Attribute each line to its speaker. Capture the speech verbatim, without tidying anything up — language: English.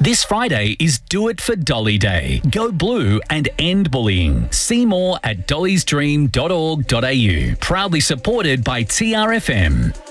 Speaker 1: This Friday is Do It for Dolly Day. Go blue and end bullying. See more at dollys dream dot org dot a u. Proudly supported by T R F M.